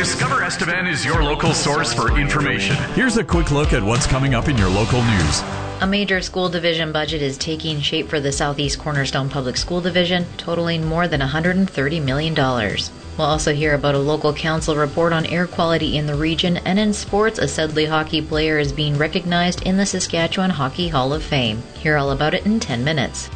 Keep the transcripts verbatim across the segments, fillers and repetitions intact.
Discover Estevan is your local source for information. Here's a quick look at what's coming up in your local news. A major school division budget is taking shape for the Southeast Cornerstone Public School Division, totaling more than one hundred thirty million dollars. We'll also hear about a local council report on air quality in the region, and in sports, a Sedley hockey player is being recognized in the Saskatchewan Hockey Hall of Fame. Hear all about it in ten minutes.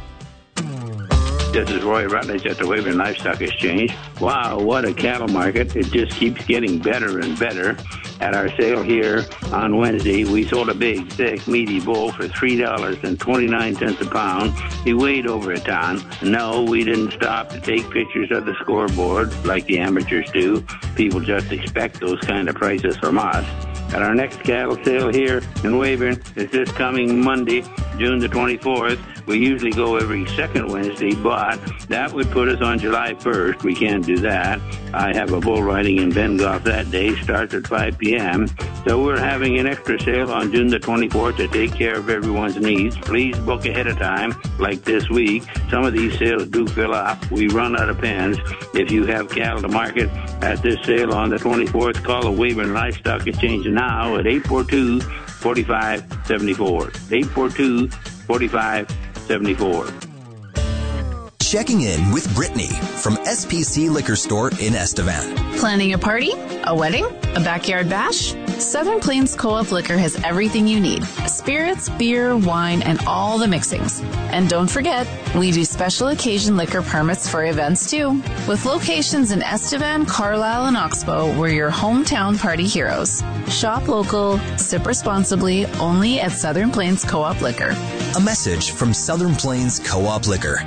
This is Roy Rutledge at the Weyburn Livestock Exchange. Wow, what a cattle market. It just keeps getting better and better. At our sale here on Wednesday, we sold a big, thick, meaty bull for three dollars and twenty-nine cents a pound. He weighed over a ton. No, we didn't stop to take pictures of the scoreboard like the amateurs do. People just expect those kind of prices from us. At our next cattle sale here in Weyburn is this coming Monday, June the twenty-fourth. We usually go every second Wednesday, but that would put us on July first. We can't do that. I have a bull riding in Bengoff that day, starts at five p.m. So we're having an extra sale on June the twenty-fourth to take care of everyone's needs. Please book ahead of time, like this week. Some of these sales do fill up. We run out of pens. If you have cattle to market at this sale on the twenty-fourth, call the Weyburn Livestock Exchange now at eight four two, four five seven four. eight four two, four five seven four. Checking in with Brittany from S P C Liquor Store in Estevan. Planning a party? A wedding? A backyard bash? Southern Plains Co-op Liquor has everything you need. Spirits, beer, wine, and all the mixings. And don't forget, we do special occasion liquor permits for events too. With locations in Estevan, Carlisle, and Oxbow, we're your hometown party heroes. Shop local, sip responsibly, only at Southern Plains Co-op Liquor. A message from Southern Plains Co-op Liquor.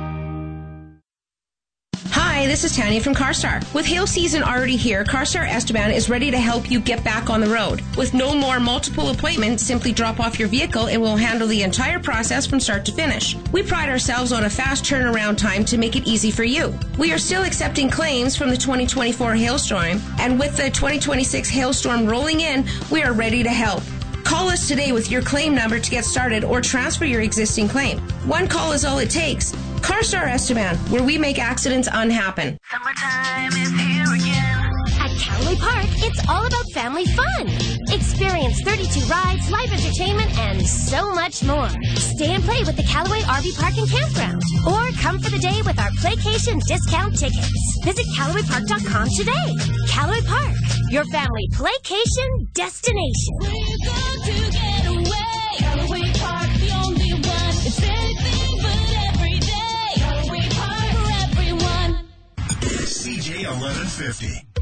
Hi, this is Tanya from CarStar. With hail season already here, CarStar Estevan is ready to help you get back on the road. With no more multiple appointments, simply drop off your vehicle and we'll handle the entire process from start to finish. We pride ourselves on a fast turnaround time to make it easy for you. We are still accepting claims from the twenty twenty-four hailstorm, and with the twenty twenty-six hailstorm rolling in, we are ready to help. Call us today with your claim number to get started or transfer your existing claim. One call is all it takes. CarStar Estevan, where we make accidents unhappen. Summertime is here again. At Callaway Park, it's all about family fun. Experience thirty-two rides, live entertainment, and so much more. Stay and play with the Callaway R V Park and Campground. Or come for the day with our Playcation discount tickets. Visit Callaway Park dot com today. Callaway Park, your family Playcation destination. We're going to get away. Callaway Park, the only one. It's anything but every day. Callaway Park for everyone. C J eleven fifty.